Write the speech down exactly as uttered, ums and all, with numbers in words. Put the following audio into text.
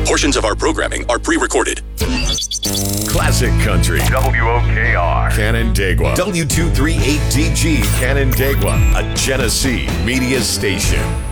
Portions of our programming are pre-recorded. Classic Country. W O K R. Canandaigua. W two thirty-eight D G. Canandaigua. A Genesee media station.